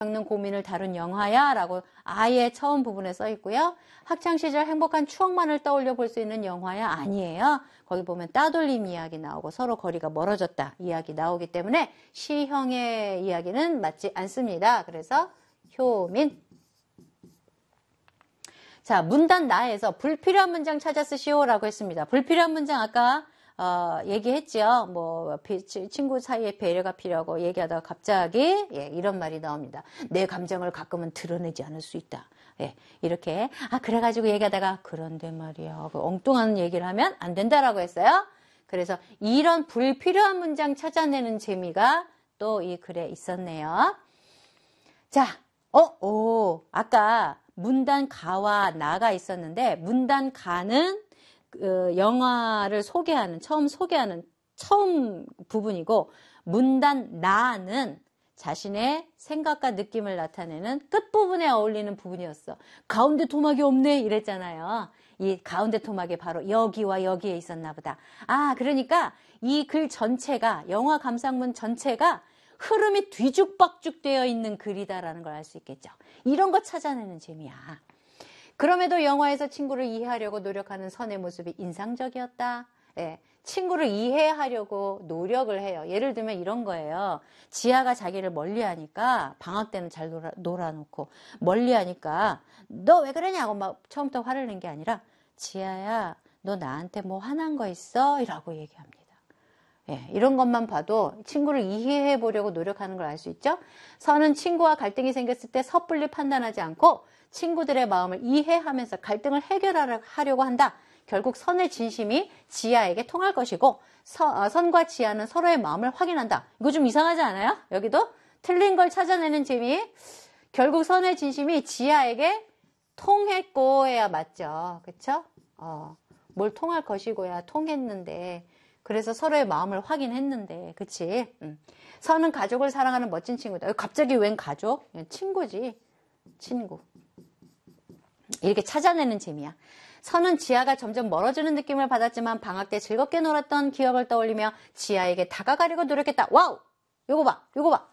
겪는 고민을 다룬 영화야 라고 아예 처음 부분에 써 있고요. 학창시절 행복한 추억만을 떠올려 볼 수 있는 영화야 아니에요. 거기 보면 따돌림 이야기 나오고 서로 거리가 멀어졌다 이야기 나오기 때문에 시형의 이야기는 맞지 않습니다. 그래서 효민. 자, 문단 나에서 불필요한 문장 찾아 쓰시오 라고 했습니다. 불필요한 문장 아까 얘기했죠. 뭐 친구 사이에 배려가 필요하고 얘기하다가 갑자기 이런 말이 나옵니다. 내 감정을 가끔은 드러내지 않을 수 있다. 이렇게 그래가지고 얘기하다가 그런데 말이야 엉뚱한 얘기를 하면 안 된다라고 했어요. 그래서 이런 불필요한 문장 찾아내는 재미가 또 이 글에 있었네요. 자, 아까 문단 가와 나가 있었는데 문단 가는 영화를 소개하는 처음 부분이고 문단 나는 자신의 생각과 느낌을 나타내는 끝부분에 어울리는 부분이었어. 가운데 토막이 없네 이랬잖아요. 이 가운데 토막이 바로 여기와 여기에 있었나 보다. 그러니까 이 글 전체가 영화 감상문 전체가 흐름이 뒤죽박죽 되어 있는 글이다라는 걸 알 수 있겠죠. 이런 거 찾아내는 재미야. 그럼에도 영화에서 친구를 이해하려고 노력하는 선의 모습이 인상적이었다. 친구를 이해하려고 노력을 해요. 예를 들면 이런 거예요. 지아가 자기를 멀리하니까 방학 때는 잘 놀아놓고 멀리하니까 너 왜 그러냐고 막 처음부터 화를 낸 게 아니라 지아야 너 나한테 뭐 화난 거 있어? 이라고 얘기합니다. 이런 것만 봐도 친구를 이해해 보려고 노력하는 걸 알 수 있죠. 선은 친구와 갈등이 생겼을 때 섣불리 판단하지 않고 친구들의 마음을 이해하면서 갈등을 해결하려고 한다. 결국 선의 진심이 지아에게 통할 것이고 선과 지아는 서로의 마음을 확인한다. 이거 좀 이상하지 않아요? 여기도 틀린 걸 찾아내는 재미. 결국 선의 진심이 지아에게 통했고 해야 맞죠. 그쵸? 뭘 통할 것이고야 통했는데 그래서 서로의 마음을 확인했는데 그치? 선은 가족을 사랑하는 멋진 친구다. 갑자기 웬 가족? 친구지. 친구. 이렇게 찾아내는 재미야. 선은 지아가 점점 멀어지는 느낌을 받았지만 방학 때 즐겁게 놀았던 기억을 떠올리며 지아에게 다가가려고 노력했다. 와우! 요거 봐.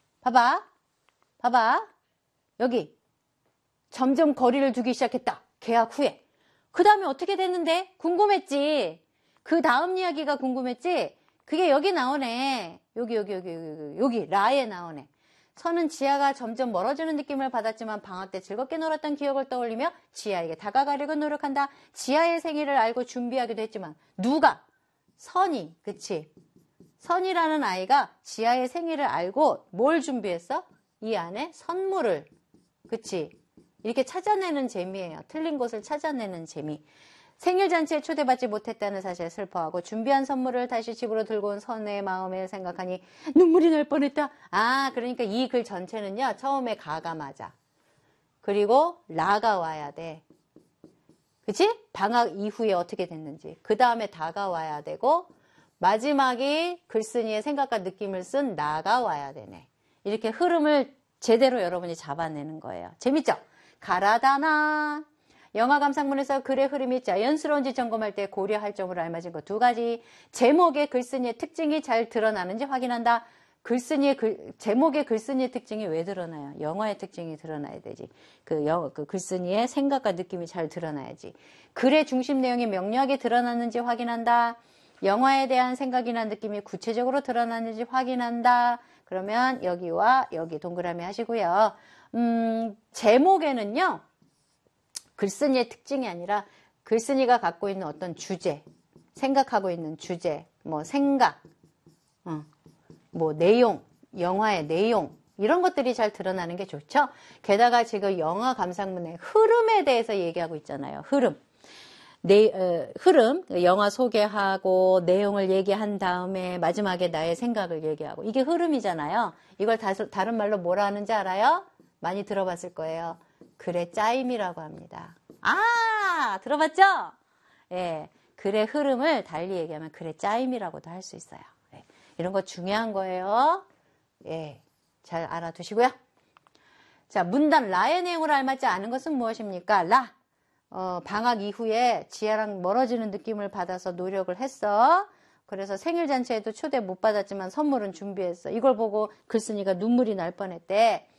봐봐. 여기. 점점 거리를 두기 시작했다. 계약 후에. 그 다음에 어떻게 됐는데? 궁금했지. 그 다음 이야기가 궁금했지? 그게 여기 나오네. 여기 라에 나오네. 선은 지아가 점점 멀어지는 느낌을 받았지만 방학 때 즐겁게 놀았던 기억을 떠올리며 지아에게 다가가려고 노력한다. 지아의 생일을 알고 준비하기도 했지만 누가? 선이. 그치? 선이라는 아이가 지아의 생일을 알고 뭘 준비했어? 이 안에 선물을. 그치? 이렇게 찾아내는 재미예요. 틀린 것을 찾아내는 재미. 생일잔치에 초대받지 못했다는 사실에 슬퍼하고 준비한 선물을 다시 집으로 들고 온 선의 마음을 생각하니 눈물이 날 뻔했다. 그러니까 이 글 전체는요. 처음에 가가 맞아. 그리고 라가 와야 돼. 그치? 방학 이후에 어떻게 됐는지. 그 다음에 다가 와야 되고 마지막이 글쓴이의 생각과 느낌을 쓴 나가 와야 되네. 이렇게 흐름을 제대로 여러분이 잡아내는 거예요. 재밌죠? 가라다나. 영화 감상문에서 글의 흐름이 자연스러운지 점검할 때 고려할 점으로 알맞은 것 2가지. 제목의 글쓴이의 특징이 잘 드러나는지 확인한다. 제목의 글쓴이의 특징이 왜 드러나요? 영화의 특징이 드러나야 되지. 그 글쓴이의 생각과 느낌이 잘 드러나야지. 글의 중심 내용이 명료하게 드러났는지 확인한다. 영화에 대한 생각이나 느낌이 구체적으로 드러나는지 확인한다. 그러면 여기와 여기 동그라미 하시고요. 제목에는요. 글쓴이의 특징이 아니라 글쓴이가 갖고 있는 어떤 주제, 생각하고 있는 주제, 생각, 내용, 영화의 내용 이런 것들이 잘 드러나는 게 좋죠. 게다가 지금 영화 감상문의 흐름에 대해서 얘기하고 있잖아요. 흐름. 영화 소개하고 내용을 얘기한 다음에 마지막에 나의 생각을 얘기하고 이게 흐름이잖아요. 이걸 다른 말로 뭐라 하는지 알아요? 많이 들어봤을 거예요. 글의 짜임이라고 합니다. 들어봤죠? 글의 흐름을 달리 얘기하면 글의 짜임이라고도 할 수 있어요. 이런 거 중요한 거예요. 잘 알아두시고요. 자, 문단 라의 내용을 알맞지 않은 것은 무엇입니까? 라. 방학 이후에 지아랑 멀어지는 느낌을 받아서 노력을 했어. 그래서 생일잔치에도 초대 못 받았지만 선물은 준비했어. 이걸 보고 글쓴이가 눈물이 날 뻔했대.